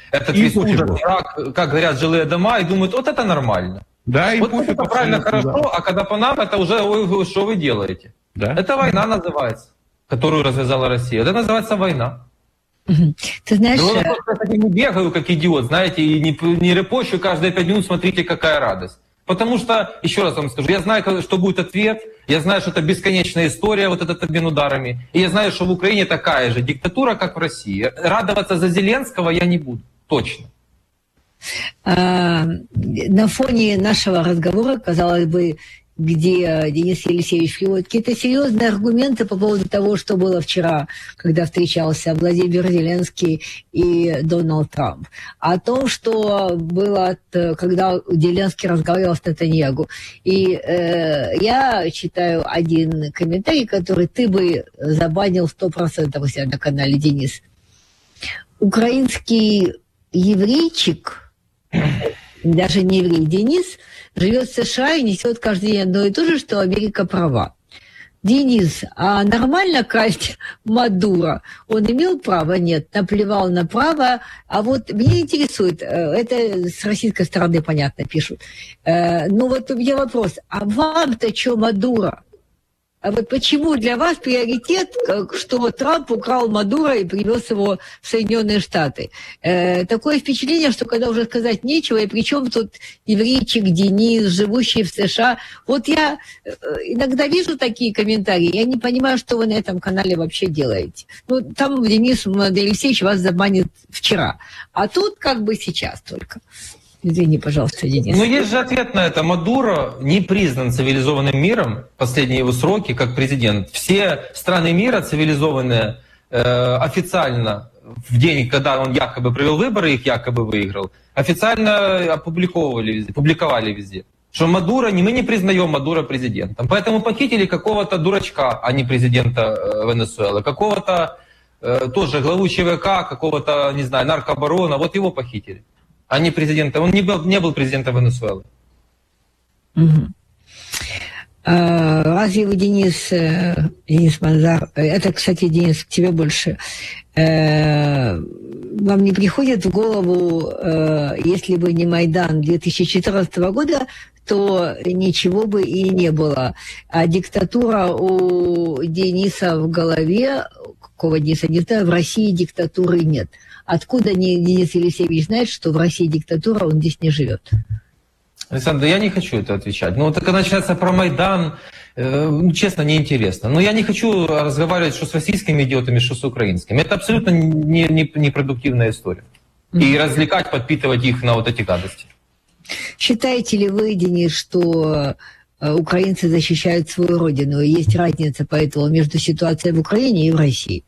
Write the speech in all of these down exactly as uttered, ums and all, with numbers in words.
этот весь ужас, как, как горят жилые дома, и думают, вот это нормально. Да, вот это правильно, хорошо, да. А когда по нам, это уже, ой, что вы делаете? Да. Это война называется, которую развязала Россия. Это называется война. Ты знаешь... Ну, я просто не бегаю, как идиот, знаете, и не, не репощу каждые пять минут, смотрите, какая радость. Потому что, еще раз вам скажу, я знаю, что будет ответ, я знаю, что это бесконечная история, вот этот обмен ударами, и я знаю, что в Украине такая же диктатура, как в России. Радоваться за Зеленского я не буду, точно. А, на фоне нашего разговора, казалось бы, где Денис Елисеевич приводит какие-то серьезные аргументы по поводу того, что было вчера, когда встречался Владимир Зеленский и Дональд Трамп. О том, что было, когда Зеленский разговаривал с Нетаньяху. И э, я читаю один комментарий, который ты бы забанил сто процентов у себя на канале, Денис. Украинский еврейчик, даже не еврей, Денис, живет в США и несет каждый день одно и то же, что Америка права. Денис, а нормально красть Мадуро? Он имел право? Нет. Наплевал на право. А вот меня интересует, это с российской стороны, понятно, пишут. Ну вот у меня вопрос. А вам-то что Мадуро? А вот почему для вас приоритет, что Трамп украл Мадуро и привез его в Соединенные Штаты? Э, такое впечатление, что когда уже сказать нечего, и причем тут еврейчик Денис, живущий в США. Вот я иногда вижу такие комментарии, я не понимаю, что вы на этом канале вообще делаете. Ну, там Денис Елисеевич вас забанит вчера, а тут как бы сейчас только. Извини, пожалуйста, Денис. Но есть же ответ на это. Мадуро не признан цивилизованным миром последние его сроки как президент. Все страны мира цивилизованные э, официально в день, когда он якобы провел выборы, их якобы выиграл, официально опубликовывали везде, публиковали везде, что Мадуро, не мы не признаем Мадуро президентом. Поэтому похитили какого-то дурачка, а не президента э, Венесуэлы, какого-то э, тоже главу ЧВК, какого-то, не знаю, наркобарона, вот его похитили. А не президента. Он не был, не был президентом Венесуэлы. Угу. А, разве вы, Денис, Денис Манзар, это, кстати, Денис, к тебе больше, вам не приходит в голову, если бы не Майдан две тысячи четырнадцатого года, то ничего бы и не было. А диктатура у Дениса в голове, какого Дениса, не знаю, в России диктатуры нет. Откуда Денис Елисеевич знает, что в России диктатура, он здесь не живет? Александр, я не хочу это отвечать. Ну, так начинается про Майдан, э, честно, неинтересно. Но я не хочу разговаривать что с российскими идиотами, что с украинскими. Это абсолютно не, не, не продуктивная история. Mm-hmm. И развлекать, подпитывать их на вот эти гадости. Считаете ли вы, Денис, что украинцы защищают свою родину? И есть разница поэтому между ситуацией в Украине и в России?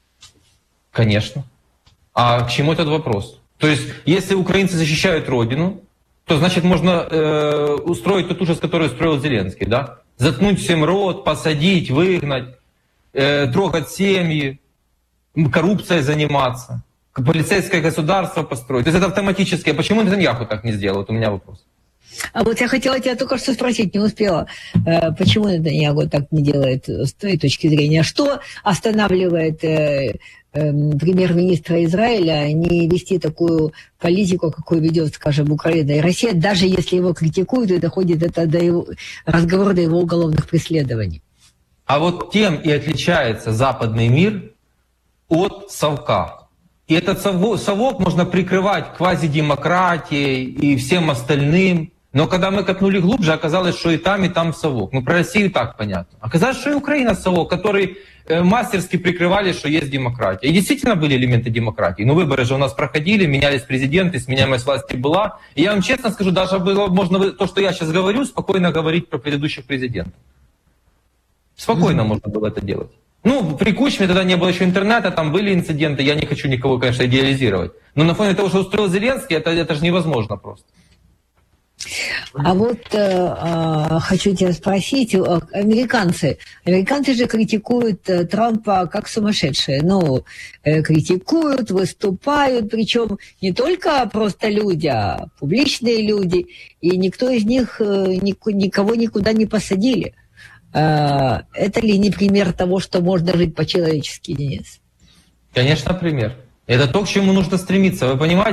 Конечно. А к чему этот вопрос? То есть, если украинцы защищают родину, то значит можно э, устроить тот ужас, который устроил Зеленский, да? Заткнуть всем рот, посадить, выгнать, э, трогать семьи, коррупцией заниматься, полицейское государство построить. То есть это автоматически. А почему Нетаньяху так не сделал? Вот у меня вопрос. А вот я хотела тебя только что спросить, не успела. Почему Нетаньяху так не делает с твоей точки зрения? Что останавливает э, э, премьер-министра Израиля не вести такую политику, какую ведет, скажем, Украина и Россия, даже если его критикуют, и доходит это до его, разговора до его уголовных преследований? А вот тем и отличается западный мир от совка. И этот совок можно прикрывать квазидемократией и всем остальным. Но когда мы копнули глубже, оказалось, что и там, и там совок. Ну, про Россию так понятно. Оказалось, что и Украина совок, который э, мастерски прикрывали, что есть демократия. И действительно были элементы демократии. Но выборы же у нас проходили, менялись президенты, сменяемость власти была. И я вам честно скажу, даже было можно то, что я сейчас говорю, спокойно говорить про предыдущих президентов. Спокойно mm-hmm. можно было это делать. Ну, при Кучме тогда не было еще интернета, там были инциденты, я не хочу никого, конечно, идеализировать. Но на фоне того, что устроил Зеленский, это, это же невозможно просто. А вот э, хочу тебя спросить, американцы, американцы же критикуют Трампа как сумасшедшие, ну, э, критикуют, выступают, причем не только просто люди, а публичные люди, и никто из них, э, никого никуда не посадили. Э, это ли не пример того, что можно жить по-человечески, Денис? Конечно, пример. Это то, к чему нужно стремиться, вы понимаете?